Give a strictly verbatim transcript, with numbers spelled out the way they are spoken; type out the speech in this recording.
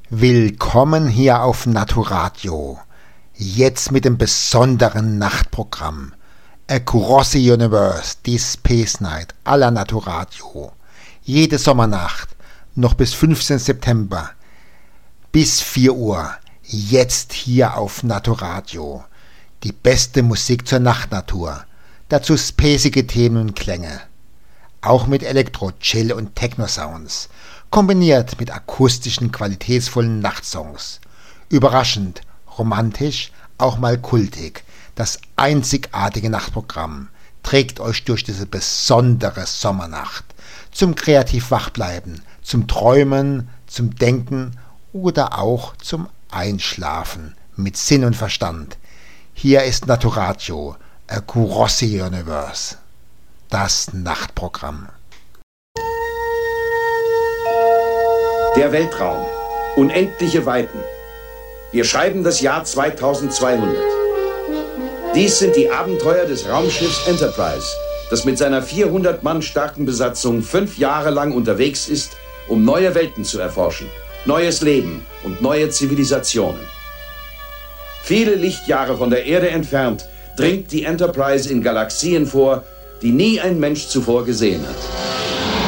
Willkommen hier auf Naturadio. Jetzt mit dem besonderen Nachtprogramm Across the Universe, die Space Night à la Naturadio. Jede Sommernacht, noch bis fünfzehnten September, bis vier Uhr, jetzt hier auf Naturadio. Die beste Musik zur Nachtnatur, dazu spacige Themen und Klänge. Auch mit Elektro-, Chill- und Techno-Sounds, kombiniert mit akustischen, qualitätsvollen Nachtsongs. Überraschend, romantisch, auch mal kultig. Das einzigartige Nachtprogramm trägt euch durch diese besondere Sommernacht. Zum kreativ Wachbleiben, zum Träumen, zum Denken oder auch zum Einschlafen mit Sinn und Verstand. Hier ist Naturadio, Across the Universe, das Nachtprogramm. Der Weltraum. Unendliche Weiten. Wir schreiben das Jahr zweitausendzweihundert. Dies sind die Abenteuer des Raumschiffs Enterprise, das mit seiner vierhundert Mann starken Besatzung fünf Jahre lang unterwegs ist, um neue Welten zu erforschen, neues Leben und neue Zivilisationen. Viele Lichtjahre von der Erde entfernt dringt die Enterprise in Galaxien vor, die nie ein Mensch zuvor gesehen hat.